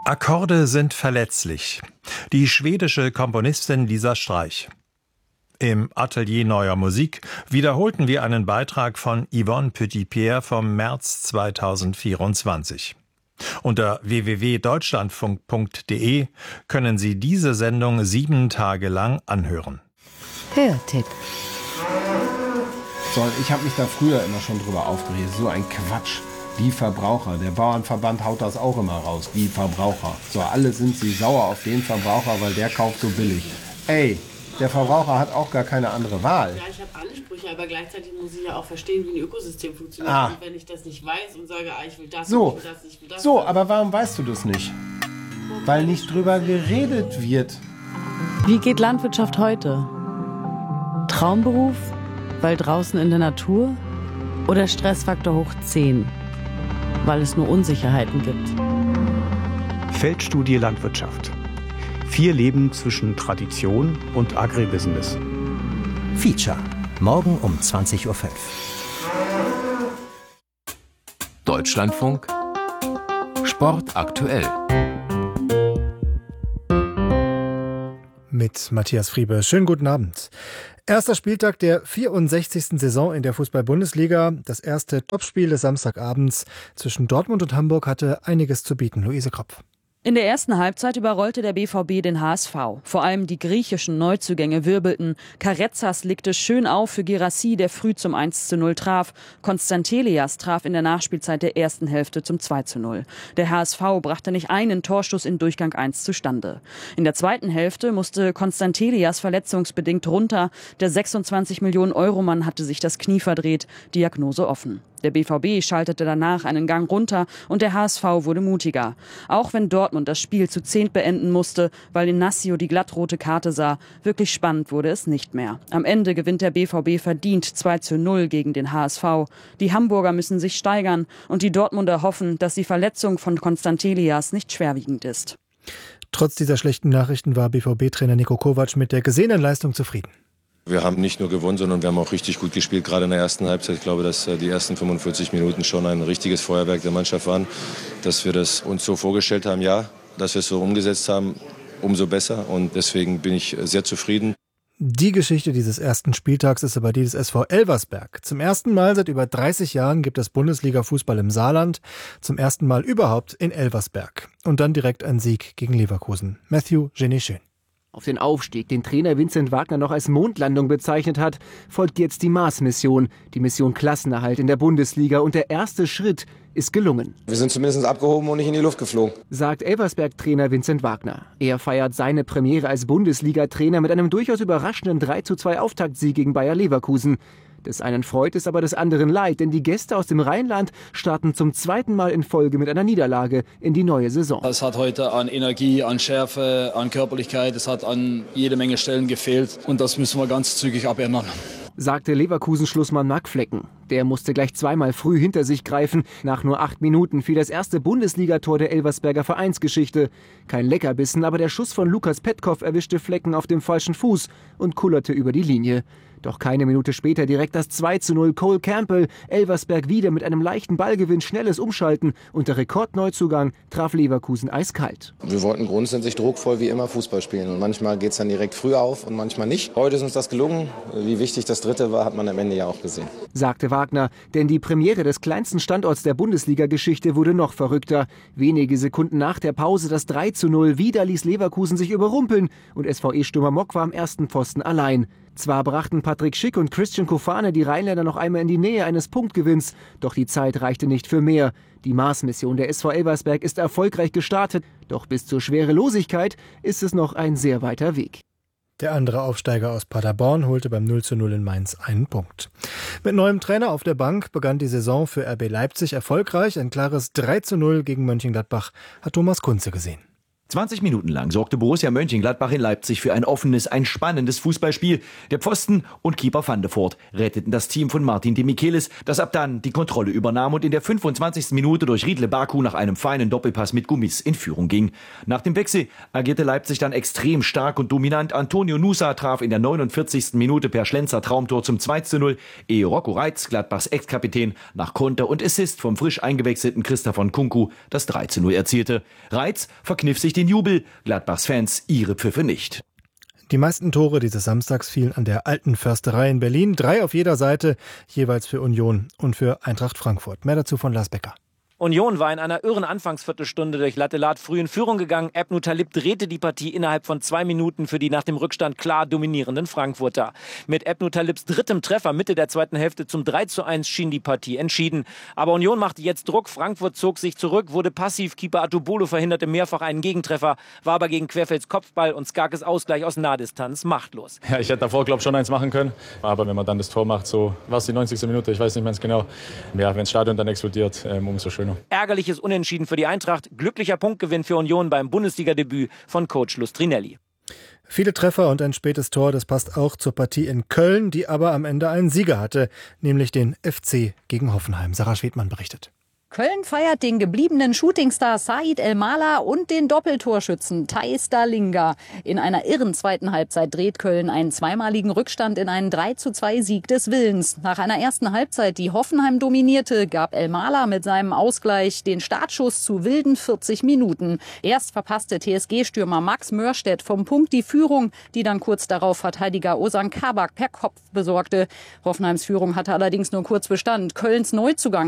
Akkorde sind verletzlich. Die schwedische Komponistin Lisa Streich. Im Atelier Neuer Musik wiederholten wir einen Beitrag von Yvonne Petitpierre vom März 2024. Unter www.deutschlandfunk.de können Sie diese Sendung 7 Tage lang anhören. Hörtipp. So, ich habe mich da früher immer schon drüber aufgeregt. So ein Quatsch. Die Verbraucher. Der Bauernverband haut das auch immer raus. Die Verbraucher. So, alle sind sie sauer auf den Verbraucher, weil der kauft so billig. Ey, der Verbraucher hat auch gar keine andere Wahl. Ja, ich habe Ansprüche, aber gleichzeitig muss ich ja auch verstehen, wie ein Ökosystem funktioniert. Und wenn ich das nicht weiß und sage, ich will das, so, ich will das, ich will das. So, aber warum weißt du das nicht? Weil nicht drüber geredet wird. Wie geht Landwirtschaft heute? Traumberuf? Weil draußen in der Natur? Oder Stressfaktor hoch 10? Weil es nur Unsicherheiten gibt. Feldstudie Landwirtschaft. 4 Leben zwischen Tradition und Agribusiness. Feature. Morgen um 20:05 Uhr. Deutschlandfunk. Sport aktuell. Mit Matthias Friebe. Schönen guten Abend. Erster Spieltag der 64. Saison in der Fußball-Bundesliga. Das erste Topspiel des Samstagabends zwischen Dortmund und Hamburg hatte einiges zu bieten. Luise Kropf. In der ersten Halbzeit überrollte der BVB den HSV. Vor allem die griechischen Neuzugänge wirbelten. Karezas legte schön auf für Guirassy, der früh zum 1:0 traf. Konstantelias traf in der Nachspielzeit der ersten Hälfte zum 2:0. Der HSV brachte nicht einen Torschuss in Durchgang 1 zustande. In der zweiten Hälfte musste Konstantelias verletzungsbedingt runter. Der 26-Millionen-Euro-Mann hatte sich das Knie verdreht. Diagnose offen. Der BVB schaltete danach einen Gang runter und der HSV wurde mutiger. Auch wenn Dortmund das Spiel zu 10 beenden musste, weil Inacio die glattrote Karte sah, wirklich spannend wurde es nicht mehr. Am Ende gewinnt der BVB verdient 2:0 gegen den HSV. Die Hamburger müssen sich steigern und die Dortmunder hoffen, dass die Verletzung von Konstantelias nicht schwerwiegend ist. Trotz dieser schlechten Nachrichten war BVB-Trainer Niko Kovac mit der gesehenen Leistung zufrieden. Wir haben nicht nur gewonnen, sondern wir haben auch richtig gut gespielt, gerade in der ersten Halbzeit. Ich glaube, dass die ersten 45 Minuten schon ein richtiges Feuerwerk der Mannschaft waren. Dass wir das uns so vorgestellt haben, ja, dass wir es so umgesetzt haben, umso besser. Und deswegen bin ich sehr zufrieden. Die Geschichte dieses ersten Spieltags ist aber die des SV Elversberg. Zum ersten Mal seit über 30 Jahren gibt es Bundesliga-Fußball im Saarland. Zum ersten Mal überhaupt in Elversberg. Und dann direkt ein Sieg gegen Leverkusen. Matthew Genet-Schön. Auf den Aufstieg, den Trainer Vincent Wagner noch als Mondlandung bezeichnet hat, folgt jetzt die Mars-Mission, die Mission Klassenerhalt in der Bundesliga. Und der erste Schritt ist gelungen. Wir sind zumindest abgehoben und nicht in die Luft geflogen, sagt Elversberg-Trainer Vincent Wagner. Er feiert seine Premiere als Bundesliga-Trainer mit einem durchaus überraschenden 3:2 Auftaktsieg gegen Bayer Leverkusen. Des einen freut es, aber des anderen leid, denn die Gäste aus dem Rheinland starten zum zweiten Mal in Folge mit einer Niederlage in die neue Saison. Es hat heute an Energie, an Schärfe, an Körperlichkeit, es hat an jede Menge Stellen gefehlt und das müssen wir ganz zügig abändern, sagte Leverkusen-Schlussmann Marc Flecken. Der musste gleich zweimal früh hinter sich greifen. Nach nur 8 Minuten fiel das erste Bundesligator der Elversberger Vereinsgeschichte. Kein Leckerbissen, aber der Schuss von Lukas Petkov erwischte Flecken auf dem falschen Fuß und kullerte über die Linie. Doch keine Minute später direkt das 2:0 Cole Campbell. Elversberg wieder mit einem leichten Ballgewinn, schnelles Umschalten und der Rekordneuzugang traf Leverkusen eiskalt. Wir wollten grundsätzlich druckvoll wie immer Fußball spielen. Und manchmal geht es dann direkt früh auf und manchmal nicht. Heute ist uns das gelungen. Wie wichtig das dritte war, hat man am Ende ja auch gesehen, sagte Wagner. Denn die Premiere des kleinsten Standorts der Bundesliga-Geschichte wurde noch verrückter. Wenige Sekunden nach der Pause das 3:0. Wieder ließ Leverkusen sich überrumpeln und SVE-Stürmer Mock war am ersten Pfosten allein. Zwar brachten Patrick Schick und Christian Kofane die Rheinländer noch einmal in die Nähe eines Punktgewinns, doch die Zeit reichte nicht für mehr. Die Mars-Mission der SV Elversberg ist erfolgreich gestartet, doch bis zur Schwerelosigkeit ist es noch ein sehr weiter Weg. Der andere Aufsteiger aus Paderborn holte beim 0:0 in Mainz einen Punkt. Mit neuem Trainer auf der Bank begann die Saison für RB Leipzig erfolgreich. Ein klares 3:0 gegen Mönchengladbach hat Thomas Kunze gesehen. 20 Minuten lang sorgte Borussia Mönchengladbach in Leipzig für ein offenes, ein spannendes Fußballspiel. Der Pfosten und Keeper Van de Voort retteten das Team von Martin de Michelis, das ab dann die Kontrolle übernahm und in der 25. Minute durch Riedle Baku nach einem feinen Doppelpass mit Gummis in Führung ging. Nach dem Wechsel agierte Leipzig dann extrem stark und dominant. Antonio Nusa traf in der 49. Minute per Schlenzer Traumtor zum 2:0, ehe Rocco Reitz, Gladbachs Ex-Kapitän, nach Konter und Assist vom frisch eingewechselten Christopher Nkunku das 3:0 erzielte. Reitz verkniff sich den Jubel, Gladbachs Fans ihre Pfiffe nicht. Die meisten Tore dieses Samstags fielen an der Alten Försterei in Berlin. 3 auf jeder Seite, jeweils für Union und für Eintracht Frankfurt. Mehr dazu von Lars Becker. Union war in einer irren Anfangsviertelstunde durch Lattelat früh in Führung gegangen. Ebnu Talib drehte die Partie innerhalb von 2 Minuten für die nach dem Rückstand klar dominierenden Frankfurter. Mit Ebnu Talibs drittem Treffer Mitte der zweiten Hälfte zum 3:1 schien die Partie entschieden. Aber Union machte jetzt Druck. Frankfurt zog sich zurück, wurde passiv. Keeper Atubolo verhinderte mehrfach einen Gegentreffer, war aber gegen Querfelds Kopfball und Skakes Ausgleich aus Nahdistanz machtlos. Ja, ich hätte davor, glaube ich, schon eins machen können. Aber wenn man dann das Tor macht, so war es die 90. Minute, ich weiß nicht ganz genau. Ja, wenn das Stadion dann explodiert, umso schöner. Ärgerliches Unentschieden für die Eintracht, glücklicher Punktgewinn für Union beim Bundesliga-Debüt von Coach Lustrinelli. Viele Treffer und ein spätes Tor, das passt auch zur Partie in Köln, die aber am Ende einen Sieger hatte, nämlich den FC gegen Hoffenheim. Sarah Schwedmann berichtet. Köln feiert den gebliebenen Shootingstar Said El-Mala und den Doppeltorschützen Thais Dalinga. In einer irren zweiten Halbzeit dreht Köln einen zweimaligen Rückstand in einen 3:2 Sieg des Willens. Nach einer ersten Halbzeit, die Hoffenheim dominierte, gab El-Mala mit seinem Ausgleich den Startschuss zu wilden 40 Minuten. Erst verpasste TSG-Stürmer Max Mörstedt vom Punkt die Führung, die dann kurz darauf Verteidiger Ozan Kabak per Kopf besorgte. Hoffenheims Führung hatte allerdings nur kurz Bestand. Kölns Neuzugang